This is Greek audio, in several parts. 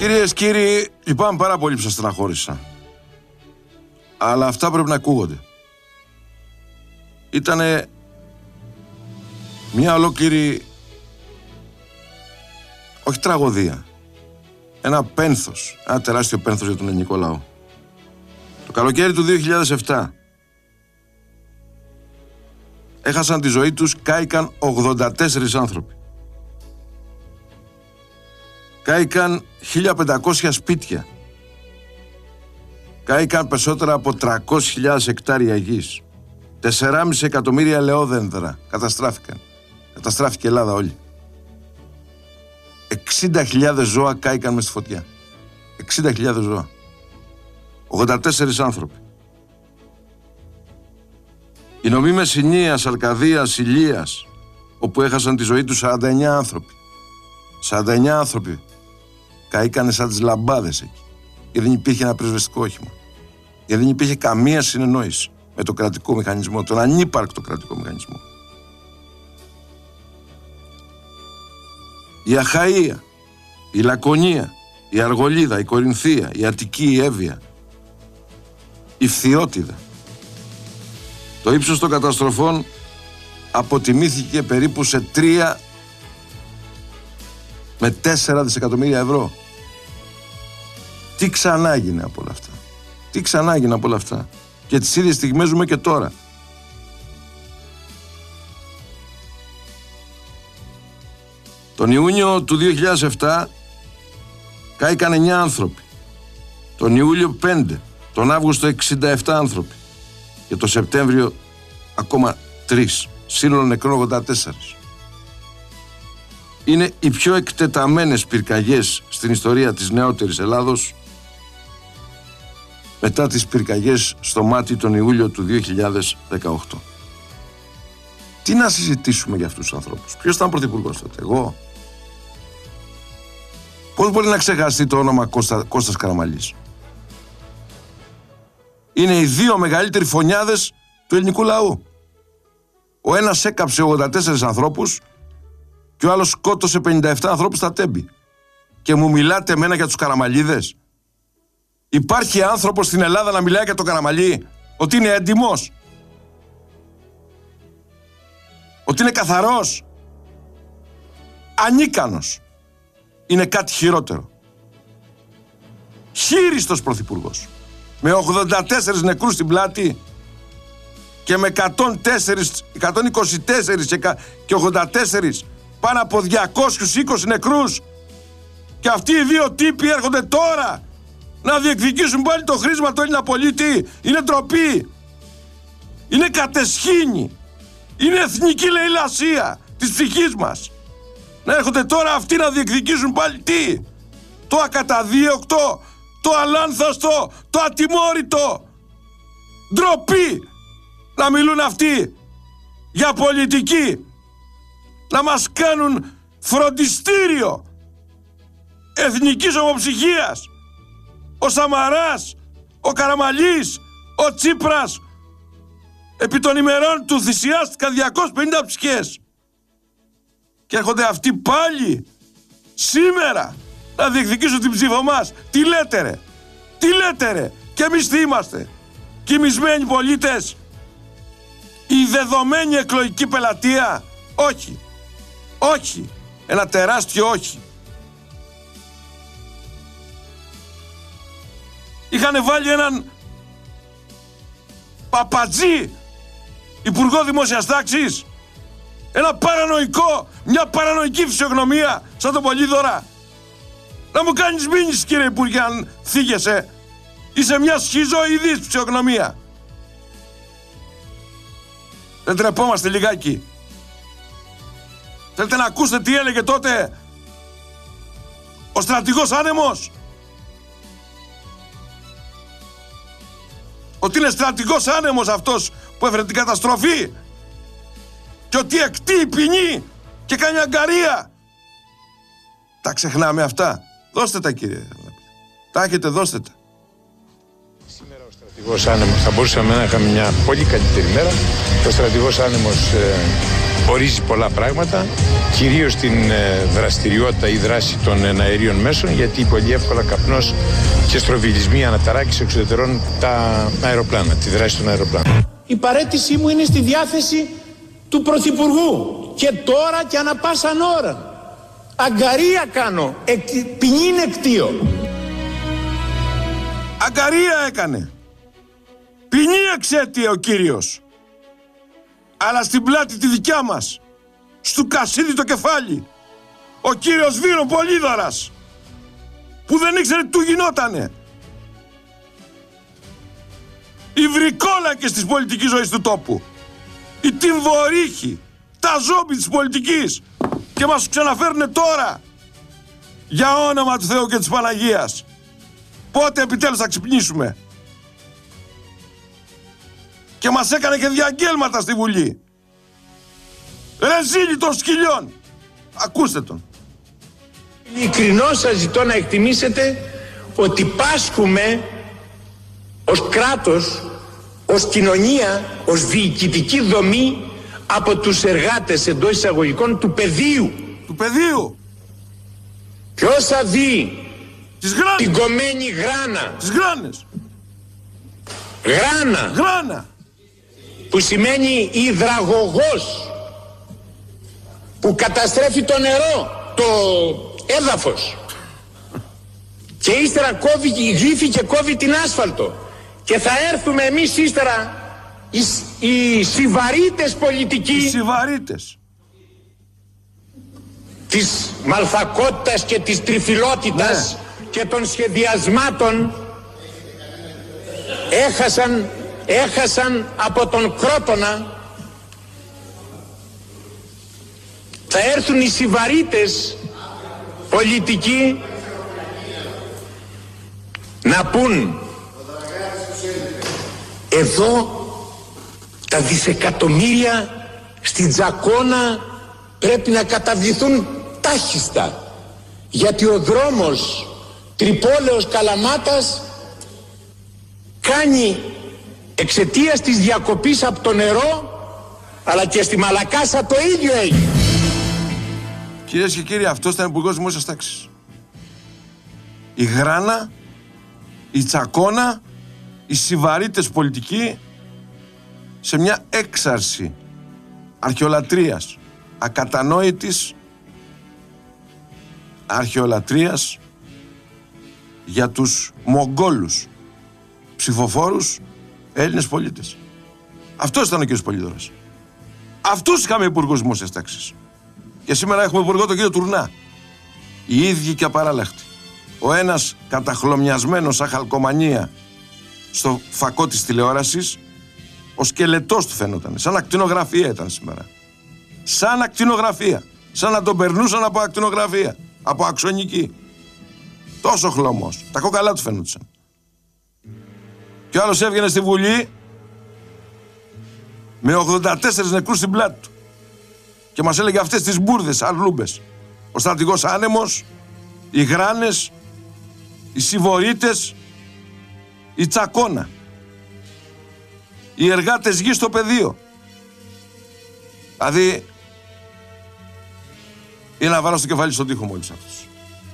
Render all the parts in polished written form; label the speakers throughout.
Speaker 1: Κυρίες, κύριοι, λυπάμαι πάρα πολύ που σας στεναχώρησα. Αλλά αυτά πρέπει να ακούγονται. Ήτανε μια ολόκληρη, όχι τραγωδία, ένα πένθος, ένα τεράστιο πένθος για τον ελληνικό λαό. Το καλοκαίρι του 2007 έχασαν τη ζωή τους, κάηκαν 84 άνθρωποι. Κάηκαν 1.500 σπίτια. Κάηκαν περισσότερα από 300.000 εκτάρια γης. 4,5 εκατομμύρια ελαιόδεντρα καταστράφηκαν. Καταστράφηκε η Ελλάδα όλη. 60.000 ζώα κάηκαν μες στη φωτιά. 60.000 ζώα. 84 άνθρωποι. Οι νομοί Μεσσηνίας, Αρκαδίας, Ηλίας, όπου έχασαν τη ζωή τους 49 άνθρωποι. 49 άνθρωποι καήκανε σαν τις λαμπάδες εκεί. Γιατί δεν υπήρχε ένα πυροσβεστικό όχημα. Γιατί δεν υπήρχε καμία συνεννόηση με το κρατικό μηχανισμό, τον ανύπαρκτο κρατικό μηχανισμό. Η Αχαΐα, η Λακωνία, η Αργολίδα, η Κορινθία, η Αττική, η Εύβοια, η Φθιώτιδα. Το ύψος των καταστροφών αποτιμήθηκε περίπου σε 3 με 4 δισεκατομμύρια ευρώ. Τι ξανά έγινε από όλα αυτά. Τι ξανά έγινε από όλα αυτά. Και τις ίδιες στιγμές ζούμε και τώρα. Τον Ιούνιο του 2007 κάηκαν 9 άνθρωποι. Τον Ιούλιο 5. Τον Αύγουστο 67 άνθρωποι. Και τον Σεπτέμβριο ακόμα 3. Σύνολο νεκρών 84. Είναι οι πιο εκτεταμένες πυρκαγιές στην ιστορία της νεότερης Ελλάδος μετά τις πυρκαγιές στο Μάτι τον Ιούλιο του 2018. Τι να συζητήσουμε για αυτούς τους ανθρώπους? Ποιος ήταν πρωθυπουργός τότε? Εγώ? Πώς μπορεί να ξεχαστεί το όνομα Κώστας Καραμαλής? Είναι οι 2 μεγαλύτεροι φωνιάδες του ελληνικού λαού. Ο ένας έκαψε 84 ανθρώπους και ο άλλος σκότωσε 57 ανθρώπους στα Τέμπη. Και μου μιλάτε εμένα για τους Καραμαλίδες? Υπάρχει άνθρωπος στην Ελλάδα να μιλάει για τον Καραμαλή ότι είναι έντιμος? Ότι είναι καθαρός? Ανίκανος? Είναι κάτι χειρότερο. Χείριστος πρωθυπουργός. Με 84 νεκρούς στην πλάτη και με 124 και 84 πάνω από 220 νεκρούς. Και αυτοί οι 2 τύποι έρχονται τώρα να διεκδικήσουν πάλι το χρήσμα του Έλληνα πολίτη. Είναι ντροπή. Είναι κατεσχήνη. Είναι εθνική λαιλασία της ψυχής μας. Να έρχονται τώρα αυτοί να διεκδικήσουν πάλι τι? Το ακαταδίωκτο, το αλάνθαστο, το ατιμόρυτο. Ντροπή να μιλούν αυτοί για πολιτική. Να μας κάνουν φροντιστήριο εθνικής ομοψυχίας. Ο Σαμαράς, ο Καραμαλής, ο Τσίπρας, επί των ημερών του θυσιάστηκαν 250 ψυχές. Και έρχονται αυτοί πάλι σήμερα να διεκδικήσουν την ψήφο μας. Τι λέτε ρε? Τι λέτε ρε? Και εμείς τι είμαστε? Κοιμισμένοι πολίτες? Η δεδομένη εκλογική πελατεία? Όχι. Όχι. Ένα τεράστιο όχι. Είχανε βάλει έναν παπατζή υπουργό δημόσιας τάξης. Ένα παρανοϊκό, μια παρανοϊκή φυσιογνωμία σαν τον Πολύδωρα. Να μου κάνεις μήνυση κύριε Υπουργέ αν θίγεσαι. Είσαι μια σχιζοειδής φυσιογνωμία. Δεν τρεπόμαστε λιγάκι? Θέλετε να ακούσετε τι έλεγε τότε ο στρατηγός Άνεμος? Ότι είναι στρατηγός άνεμος αυτός που έφερε την καταστροφή και ότι εκτεί ποινή και κάνει αγκαρία. Τα ξεχνάμε αυτά? Δώστε τα κύριε. Τα έχετε, δώστε τα.
Speaker 2: Σήμερα ο στρατηγός Άνεμος, θα μπορούσαμε να είχαμε μια πολύ καλύτερη μέρα. Ο στρατηγός Άνεμος ορίζει πολλά πράγματα, κυρίως την δραστηριότητα ή δράση των εναερίων μέσων, γιατί πολύ εύκολα καπνός και στροβιλισμοί αναταράκης εξουδετερώνουν τα αεροπλάνα, τη δράση των αεροπλάνων.
Speaker 3: Η παραίτησή μου είναι στη διάθεση του Πρωθυπουργού και τώρα και ανα πάσαν ώρα. Αγκαρία κάνω, ποινήν εκτίω.
Speaker 1: Αγκαρία έκανε. Ποινή εξέτειε ο κύριος. Αλλά στην πλάτη τη δικιά μας, στου Κασίδη το κεφάλι, ο κύριος Βύρο Πολύδωρας, που δεν ήξερε τι του γινότανε. Οι βρικόλακες της πολιτικής ζωής του τόπου, οι τυμβορύχοι, τα ζόμπι της πολιτικής, και μας ξαναφέρουνε τώρα. Για όνομα του Θεού και της Παναγίας, πότε επιτέλους θα ξυπνήσουμε? Και μας έκανε και διαγγέλματα στη Βουλή. Ρεζίλι των σκυλιών. Ακούστε τον.
Speaker 3: Ειλικρινώς σας ζητώ να εκτιμήσετε ότι πάσχουμε ως κράτος, ως κοινωνία, ως διοικητική δομή από τους εργάτες εντός εισαγωγικών του πεδίου.
Speaker 1: Του πεδίου.
Speaker 3: Ποιος θα δει την κομμένη γράνα?
Speaker 1: Τις γράνες.
Speaker 3: Γράνα.
Speaker 1: Γράνα.
Speaker 3: Που σημαίνει υδραγωγός, που καταστρέφει το νερό, το έδαφος, και ύστερα γλύφει και κόβει την άσφαλτο, και θα έρθουμε εμείς ύστερα οι συβαρίτες πολιτικοί,
Speaker 1: οι συβαρίτες
Speaker 3: της μαλθακότητας και της τριφυλότητας, ναι, και των σχεδιασμάτων, έχασαν από τον Κρότονα. Θα έρθουν οι συβαρίτες πολιτικοί να πούν: εδώ τα δισεκατομμύρια στην Τζακώνα πρέπει να καταβληθούν τάχιστα, γιατί ο δρόμος Τρυπόλεως Καλαμάτας κάνει εξαιτίας της διακοπής από το νερό, αλλά και στη Μαλακάσα το ίδιο έγινε.
Speaker 1: Κυρίες και κύριοι, αυτός ήταν υπουργός δημόσιας τάξης. Η γράνα, η τσακώνα, οι συβαρίτες πολιτικοί, σε μια έξαρση αρχαιολατρίας, ακατανόητης αρχαιολατρίας για τους Μογγόλους ψηφοφόρους Έλληνες πολίτες. Αυτός ήταν ο κ. Πολύδωρας. Αυτούς είχαμε υπουργούς δημόσιας τάξης. Και σήμερα έχουμε υπουργό τον κύριο Τουρνά. Οι ίδιοι και απαράλλαχτοι. Ο ένας καταχλωμιασμένος σαν χαλκομανία στο φακό της τηλεόρασης, ο σκελετός του φαίνονταν. Σαν ακτινογραφία ήταν σήμερα. Σαν ακτινογραφία. Σαν να τον περνούσαν από ακτινογραφία. Από αξονική. Τόσο χλωμός. Τα κόκαλά του φαίνονταν. Και ο άλλος έβγαινε στη Βουλή με 84 νεκρούς στην πλάτη του. Και μας έλεγε αυτές τις μπουρδες, αρλούμπες. Ο στρατηγός Άνεμος, οι γράνες, οι συβορίτες, η τσακώνα, οι εργάτες γη στο πεδίο. Δηλαδή, είναι να βάλω στο κεφάλι στον τοίχο μόλις αυτός.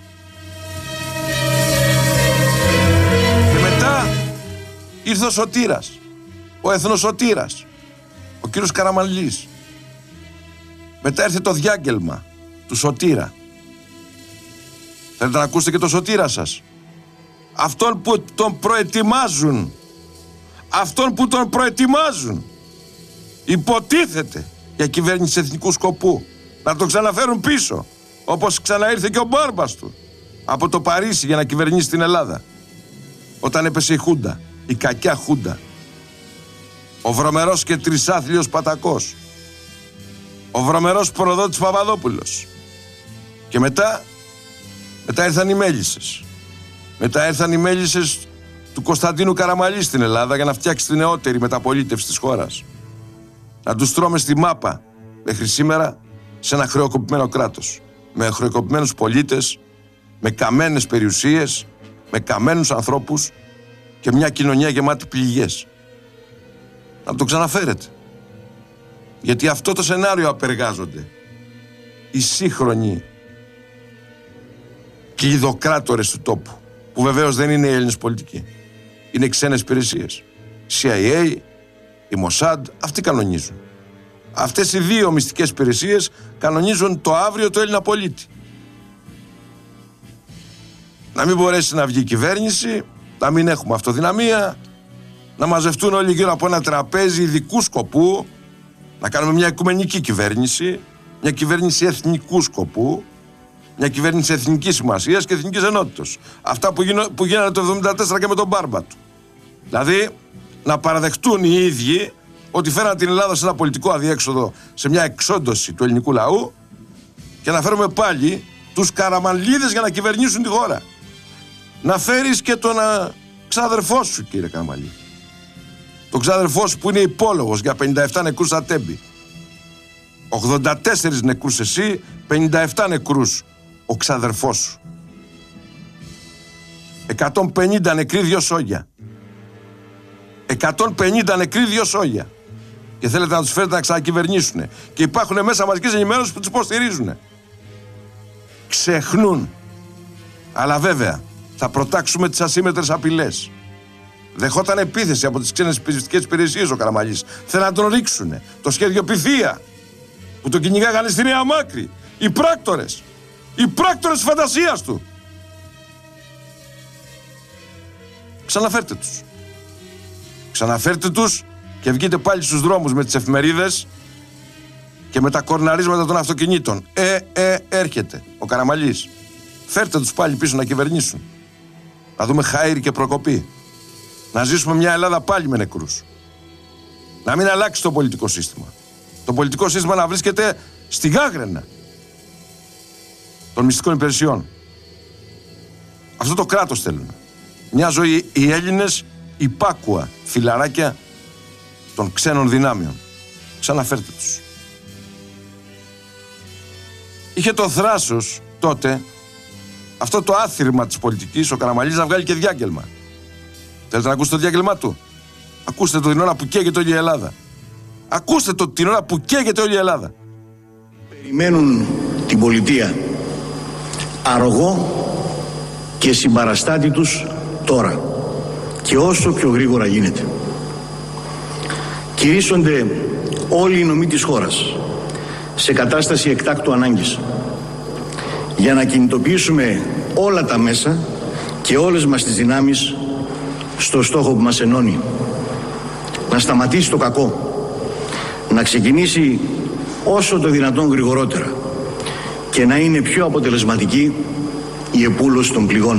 Speaker 1: Και μετά ήρθε ο Σωτήρας, ο Εθνοσωτήρας, ο κύριος Καραμανλής. Μετά ήρθε το διάγγελμα του Σωτήρα. Θέλετε να ακούσετε και το Σωτήρα σας? Αυτόν που τον προετοιμάζουν. Αυτόν που τον προετοιμάζουν. Υποτίθεται για κυβέρνηση εθνικού σκοπού. Να τον ξαναφέρουν πίσω. Όπως ξαναήρθε και ο μπάρμπας του από το Παρίσι για να κυβερνήσει την Ελλάδα. Όταν έπεσε η Χούντα. Η κακιά Χούντα. Ο βρωμερός και τρισάθλιος Πατακός. Ο βρωμερός προδότης Παπαδόπουλος. Και μετά ήρθαν οι μέλισσες. Μετά ήρθαν οι μέλισσες του Κωνσταντίνου Καραμανλή στην Ελλάδα για να φτιάξει την νεότερη μεταπολίτευση της χώρας. Να τους τρώμε στη μάπα μέχρι σήμερα σε ένα χρεοκοπημένο κράτος. Με χρεοκοπημένους πολίτες, με καμένες περιουσίες, με καμένους ανθρώπους και μια κοινωνία γεμάτη πληγές. Να το ξαναφέρετε. Γιατί αυτό το σενάριο απεργάζονται οι σύγχρονοι κλειδοκράτορες του τόπου, που βεβαίως δεν είναι οι Έλληνες πολιτικοί. Είναι ξένες υπηρεσίες. CIA, η Mossad, αυτοί κανονίζουν. Αυτές οι δύο μυστικές υπηρεσίες κανονίζουν το αύριο του Έλληνα πολίτη. Να μην μπορέσει να βγει η κυβέρνηση, να μην έχουμε αυτοδυναμία, να μαζευτούν όλοι γύρω από ένα τραπέζι ειδικού σκοπού, να κάνουμε μια οικουμενική κυβέρνηση, μια κυβέρνηση εθνικού σκοπού, μια κυβέρνηση εθνικής σημασίας και εθνικής ενότητας. Αυτά που γίνανε το 1974 και με τον μπάρμπα του. Δηλαδή, να παραδεχτούν οι ίδιοι ότι φέραν την Ελλάδα σε ένα πολιτικό αδιέξοδο, σε μια εξόντωση του ελληνικού λαού, και να φέρουμε πάλι τους Καραμανλίδες για να κυβερνήσουν τη χώρα. Να φέρεις και τον ξάδερφό σου, κύριε Καραμανλή. Τον ξάδερφό σου που είναι υπόλογος για 57 νεκρούς στα Τέμπη. 84 νεκρούς εσύ, 57 νεκρούς ο ξαδερφός σου. 150 νεκροί, 2 σόγια. 150 νεκροί, 2 σόγια. Και θέλετε να τους φέρετε να ξανακυβερνήσουν. Και υπάρχουν μέσα μαζικής ενημέρωσης που τους υποστηρίζουν. Ξεχνούν. Αλλά βέβαια θα προτάξουμε τις ασύμμετρες απειλές. Δεχόταν επίθεση από τις ξένες πιστικές υπηρεσίες ο Καραμανλής. Θέλουν να τον ρίξουνε. Το σχέδιο Πυθία που τον κυνηγάγανε στη Νέα Μάκρη. Οι πράκτορες. Οι πράκτορες της φαντασίας του. Ξαναφέρτε τους. Ξαναφέρτε τους και βγείτε πάλι στους δρόμους με τις εφημερίδες και με τα κορναρίσματα των αυτοκινήτων. Έρχεται ο Καραμανλής. Φέρτε τους πάλι πίσω να κυβερνήσουν. Να δούμε χαΐρι και προκοπή. Να ζήσουμε μια Ελλάδα πάλι με νεκρούς. Να μην αλλάξει το πολιτικό σύστημα. Το πολιτικό σύστημα να βρίσκεται στη γάγραινα των μυστικών υπηρεσιών. Αυτό το κράτος θέλουν. Μια ζωή οι Έλληνες υπάκουα φιλαράκια των ξένων δυνάμεων. Ξαναφέρτε τους. Είχε το θράσος τότε, αυτό το άθυρμα της πολιτικής, ο Καραμανλής να βγάλει και διάγγελμα. Θέλετε να ακούσετε το διάγγελμά του? Ακούστε το την ώρα που καίγεται όλη η Ελλάδα. Ακούστε το την ώρα που καίγεται όλη η Ελλάδα.
Speaker 4: Περιμένουν την πολιτεία αρρωγό και συμπαραστάτη τους τώρα και όσο πιο γρήγορα γίνεται. Κηρύσσονται όλοι οι νομοί της χώρας σε κατάσταση εκτάκτου ανάγκης για να κινητοποιήσουμε όλα τα μέσα και όλες μας τις δυνάμεις στο στόχο που μας ενώνει. Να σταματήσει το κακό, να ξεκινήσει όσο το δυνατόν γρηγορότερα και να είναι πιο αποτελεσματική η επούλωση των πληγών.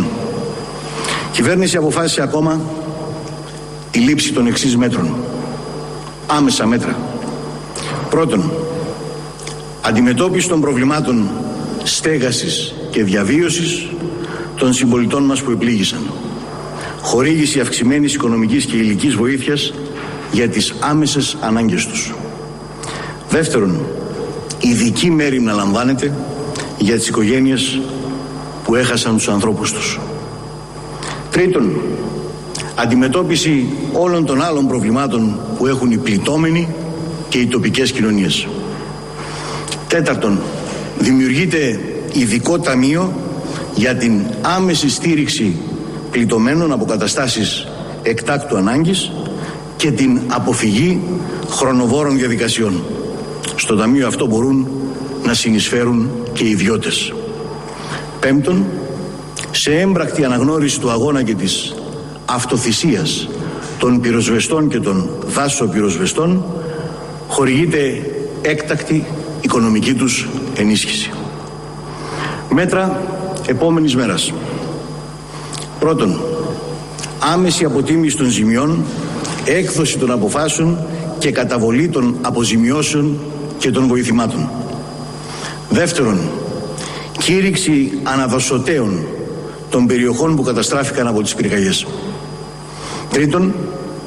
Speaker 4: Η κυβέρνηση αποφάσισε ακόμα τη λήψη των εξής μέτρων. Άμεσα μέτρα. Πρώτον, αντιμετώπιση των προβλημάτων στέγασης και διαβίωσης των συμπολιτών μας που επλήγησαν. Χορήγηση αυξημένης οικονομικής και υλικής βοήθειας για τις άμεσες ανάγκες τους. Δεύτερον, ειδική μέριμνα λαμβάνεται για τις οικογένειες που έχασαν τους ανθρώπους τους. Τρίτον, αντιμετώπιση όλων των άλλων προβλημάτων που έχουν οι πληττόμενοι και οι τοπικές κοινωνίες. Τέταρτον, δημιουργείται ειδικό ταμείο για την άμεση στήριξη πληττωμένων από καταστάσεις εκτάκτου ανάγκης και την αποφυγή χρονοβόρων διαδικασιών. Στο ταμείο αυτό μπορούν να συνεισφέρουν και οι ιδιώτες. Πέμπτον, σε έμπρακτη αναγνώριση του αγώνα και της αυτοθυσίας των πυροσβεστών και των δάσοπυροσβεστών χορηγείται έκτακτη οικονομική τους ενίσχυση. Μέτρα επόμενης μέρας. Πρώτον, άμεση αποτίμηση των ζημιών, έκδοση των αποφάσεων και καταβολή των αποζημιώσεων και των βοηθημάτων. Δεύτερον, κήρυξη αναδοσωτέων των περιοχών που καταστράφηκαν από τις πυρκαγιές. Τρίτον,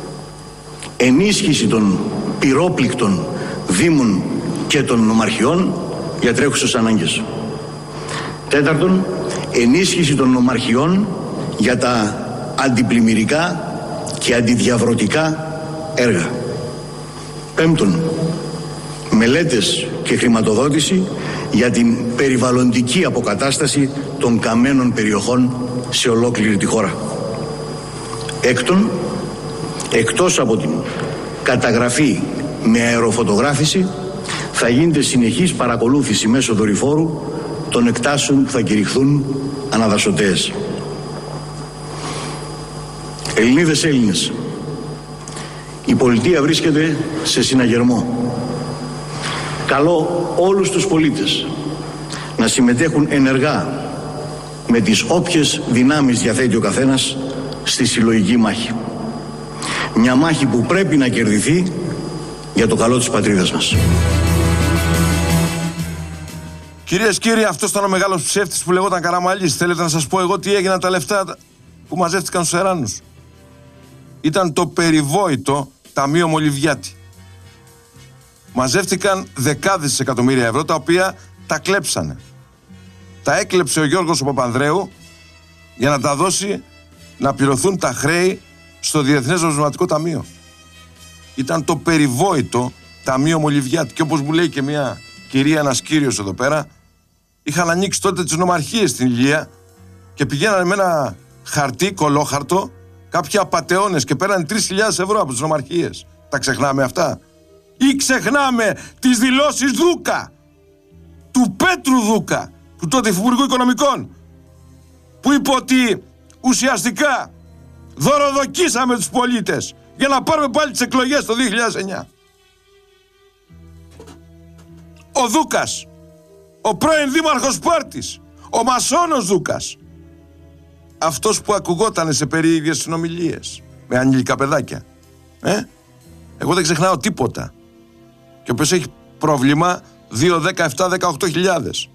Speaker 4: ενίσχυση των πυρόπληκτων δήμων και των νομαρχιών για τρέχουσες ανάγκες. Τέταρτον, ενίσχυση των νομαρχιών για τα αντιπλημμυρικά και αντιδιαβρωτικά έργα. Πέμπτον, μελέτες και χρηματοδότηση για την περιβαλλοντική αποκατάσταση των καμένων περιοχών σε ολόκληρη τη χώρα. Έκτον, εκτός από την καταγραφή με αεροφωτογράφηση, θα γίνεται συνεχής παρακολούθηση μέσω δορυφόρου των εκτάσεων που θα κηρυχθούν αναδασωτές. Ελληνίδες, Έλληνες, η πολιτεία βρίσκεται σε συναγερμό. Καλώ όλους τους πολίτες να συμμετέχουν ενεργά με τις όποιες δυνάμεις διαθέτει ο καθένας στη συλλογική μάχη. Μια μάχη που πρέπει να κερδιθεί για το καλό της πατρίδας μας.
Speaker 1: Κυρίες και κύριοι, αυτός ήταν ο μεγάλος ψεύτης που λεγόταν Καραμαλής. Θέλετε να σας πω εγώ τι έγιναν τα λεφτά που μαζεύτηκαν στους Εράνους? Ήταν το περιβόητο Ταμείο Μολυβιάτη. Μαζεύτηκαν δεκάδες εκατομμύρια ευρώ, τα οποία τα κλέψανε. Τα έκλεψε ο Γιώργος ο Παπανδρέου για να τα δώσει να πληρωθούν τα χρέη στο Διεθνές Νομισματικό Ταμείο. Ήταν το περιβόητο Ταμείο Μολυβιάτη. Και όπως μου λέει και μια κυρία, ένας κύριος εδώ πέρα, είχαν ανοίξει τότε τις νομαρχίες στην Ηλία και πηγαίνανε με ένα χαρτί, κολόχαρτο, κάποιοι απατεώνες και πέρανε 3.000 ευρώ από τις νομαρχίες. Τα ξεχνάμε αυτά? Ή ξεχνάμε τις δηλώσεις Δούκα, του Πέτρου Δούκα, του τότε Υπουργού Οικονομικών, που είπε ότι ουσιαστικά δωροδοκίσαμε τους πολίτες για να πάρουμε πάλι τις εκλογές το 2009. Ο Δούκας, ο πρώην δήμαρχος Σπάρτης, ο μασόνος Δούκας, αυτός που ακουγόταν σε περίεργες συνομιλίες με ανήλικα παιδάκια. Εγώ δεν ξεχνάω τίποτα. Και όποιος έχει πρόβλημα, 2, 17, 18.000.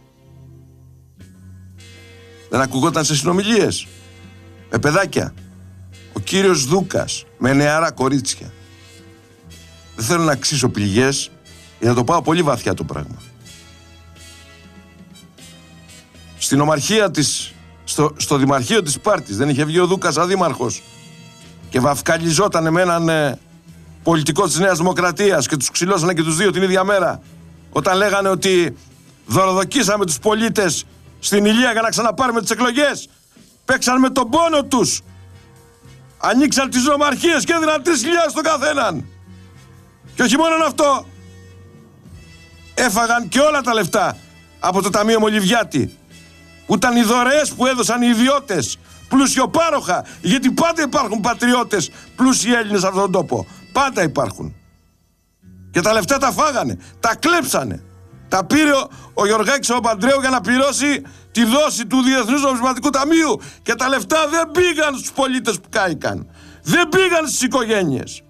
Speaker 1: Δεν ακουγόταν σε συνομιλίες με παιδάκια. Ο κύριος Δούκας με νεαρά κορίτσια. Δεν θέλω να αξίσω πληγές, για να το πάω πολύ βαθιά το πράγμα. Στην ομαρχία της, στο δημαρχείο της Σπάρτης δεν είχε βγει ο Δούκας αδήμαρχος και βαφκαλιζότανε με έναν πολιτικό της Νέας Δημοκρατίας και τους ξυλώσανε και τους δύο την ίδια μέρα, όταν λέγανε ότι δωροδοκίσαμε τους πολίτες στην Ηλία για να ξαναπάρουμε τις εκλογές. Παίξαν με τον πόνο τους, ανοίξαν τις νομαρχίες και έδιναν 3.000 στον καθέναν. Και όχι μόνο αυτό, έφαγαν και όλα τα λεφτά από το Ταμείο Μολυβιάτη, που ήταν οι δωρεές που έδωσαν οι ιδιώτες πλουσιοπάροχα, γιατί πάντα υπάρχουν πατριώτες πλούσιοι Έλληνες σε αυτόν τον τόπο. Πάντα υπάρχουν. Και τα λεφτά τα φάγανε, τα κλέψανε. Τα πήρε ο Γιωργάκης ο Παπανδρέου για να πληρώσει τη δόση του Διεθνούς Νομισματικού Ταμείου. Και τα λεφτά δεν πήγαν στους πολίτες που κάηκαν. Δεν πήγαν στις οικογένειες.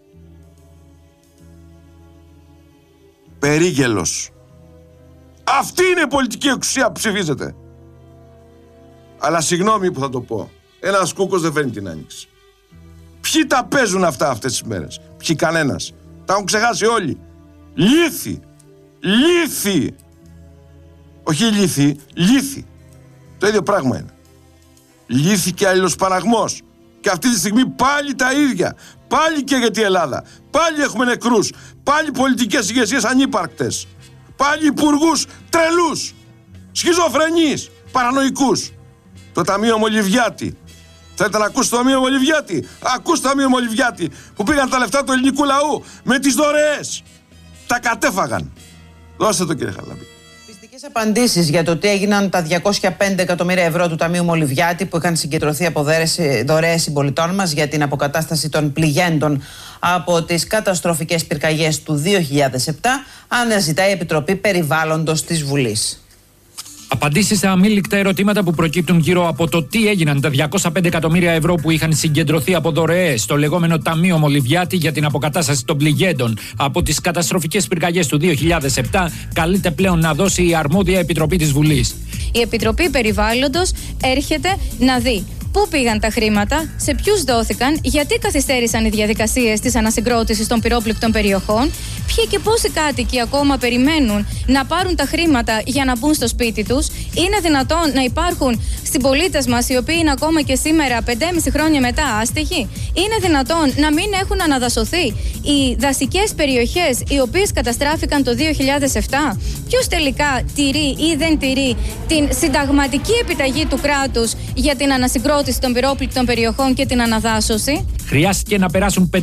Speaker 1: Περίγελος. Αυτή είναι η πολιτική εξουσία που ψηφίζεται. Αλλά συγγνώμη που θα το πω, ένας κούκος δεν φέρνει την άνοιξη. Ποιοι τα παίζουν αυτά αυτές τις μέρες? Ποιοι? Κανένας. Τα έχουν ξεχάσει όλοι. Λύθη. Λύθη. Όχι λύθη, λύθη. Το ίδιο πράγμα είναι. Λύθη και αλληλοσπαραγμός. Και αυτή τη στιγμή πάλι τα ίδια. Πάλι καίγεται η Ελλάδα. Πάλι έχουμε νεκρούς. Πάλι πολιτικές ηγεσίες ανύπαρκτες. Πάλι υπουργούς τρελούς. Σχιζοφρενείς. Παρανοϊκούς. Το Ταμείο Μολυβιάτη. Θέλετε να ακούσετε το Ταμείο Μολυβιάτη? Ακούστε το Ταμείο Μολυβιάτη, που πήγαν τα λεφτά του ελληνικού λαού με τις δωρεές. Τα κατέφαγαν. Δώστε το, κύριε Χαραλάμπη.
Speaker 5: Πιστικές απαντήσεις για το τι έγιναν τα 205 εκατομμύρια ευρώ του Ταμείου Μολυβιάτη που είχαν συγκεντρωθεί από δωρεές συμπολιτών μας για την αποκατάσταση των πληγέντων από τις καταστροφικές πυρκαγιές του 2007, αναζητάει η Επιτροπή Περιβάλλοντος της Βουλής.
Speaker 6: Απαντήσεις στα αμήλικτα ερωτήματα που προκύπτουν γύρω από το τι έγιναν τα 205 εκατομμύρια ευρώ που είχαν συγκεντρωθεί από δωρεές στο λεγόμενο Ταμείο Μολυβιάτη για την αποκατάσταση των πληγέντων από τις καταστροφικές πυρκαγιές του 2007, καλείται πλέον να δώσει η αρμόδια Επιτροπή της Βουλής.
Speaker 7: Η Επιτροπή Περιβάλλοντος έρχεται να δει Πού πήγαν τα χρήματα, σε ποιους δόθηκαν, γιατί καθυστέρησαν οι διαδικασίες της ανασυγκρότησης των πυρόπληκτων περιοχών, ποιοι και πόσοι κάτοικοι ακόμα περιμένουν να πάρουν τα χρήματα για να μπουν στο σπίτι τους. Είναι δυνατόν να υπάρχουν συμπολίτες μας οι οποίοι είναι ακόμα και σήμερα 5,5 χρόνια μετά άστεγοι? Είναι δυνατόν να μην έχουν αναδασωθεί οι δασικές περιοχές οι οποίες καταστράφηκαν το 2007? Ποιος τελικά τηρεί ή δεν τηρεί την συνταγματική επιταγή του κράτους για την ανασυγκρότηση των πυρόπληκτων περιοχών και την αναδάσωση?
Speaker 6: Χρειάστηκε να περάσουν